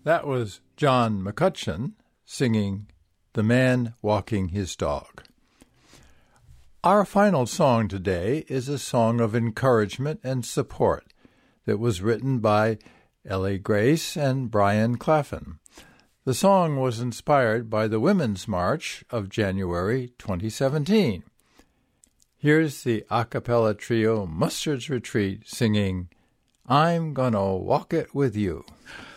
That was John McCutcheon singing The Man Walking His Dog. Our final song today is a song of encouragement and support that was written by Ellie Grace and Brian Claflin. The song was inspired by the Women's March of January 2017. Here's the a cappella trio Mustard's Retreat singing I'm Gonna Walk It With You.